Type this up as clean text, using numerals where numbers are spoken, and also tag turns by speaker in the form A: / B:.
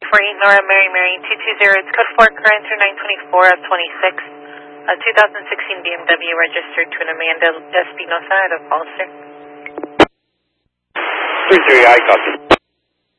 A: 48 Nora Mary 220, it's code 4, current through 924 of 26. 2016 BMW registered to an Amanda Espinosa at a Pulsar.
B: 33, I copy.